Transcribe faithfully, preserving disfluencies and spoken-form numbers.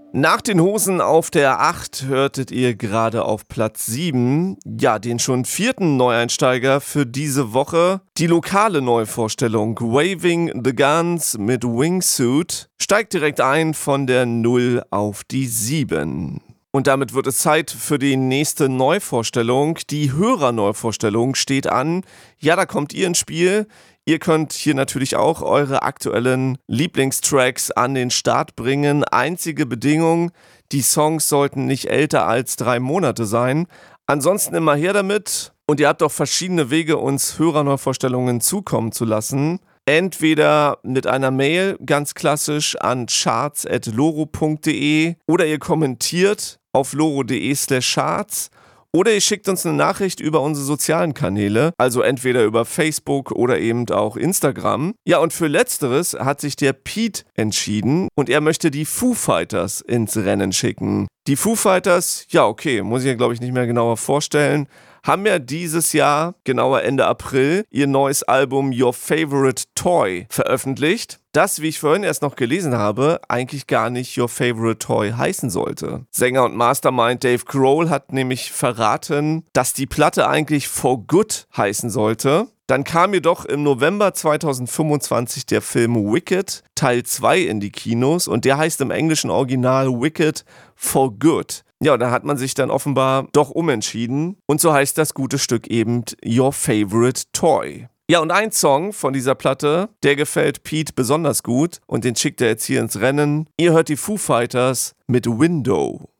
Nach den Hosen auf der acht hörtet ihr gerade auf Platz sieben, ja, den schon vierten Neueinsteiger für diese Woche. Die lokale Neuvorstellung Waving the Guns mit Wingsuit steigt direkt ein von der null auf die sieben. Und damit wird es Zeit für die nächste Neuvorstellung. Die Hörerneuvorstellung steht an. Ja, da kommt ihr ins Spiel. Ihr könnt hier natürlich auch eure aktuellen Lieblingstracks an den Start bringen. Einzige Bedingung, die Songs sollten nicht älter als drei Monate sein. Ansonsten immer her damit. Und ihr habt auch verschiedene Wege, uns Hörerneuvorstellungen zukommen zu lassen. Entweder mit einer Mail, ganz klassisch, an charts at loro punkt de oder ihr kommentiert auf loro.de slash charts. Oder ihr schickt uns eine Nachricht über unsere sozialen Kanäle, also entweder über Facebook oder eben auch Instagram. Ja, und für Letzteres hat sich der Pete entschieden und er möchte die Foo Fighters ins Rennen schicken. Die Foo Fighters, ja okay, muss ich ja glaube ich nicht mehr genauer vorstellen, haben ja dieses Jahr, genauer Ende April, ihr neues Album Your Favorite Toy veröffentlicht. Das, wie ich vorhin erst noch gelesen habe, eigentlich gar nicht Your Favorite Toy heißen sollte. Sänger und Mastermind Dave Grohl hat nämlich verraten, dass die Platte eigentlich For Good heißen sollte. Dann kam jedoch im November zweitausendfünfundzwanzig der Film Wicked Teil zwei in die Kinos und der heißt im englischen Original Wicked For Good. Ja, da hat man sich dann offenbar doch umentschieden und so heißt das gute Stück eben Your Favorite Toy. Ja, und ein Song von dieser Platte, der gefällt Pete besonders gut und den schickt er jetzt hier ins Rennen. Ihr hört die Foo Fighters mit Window.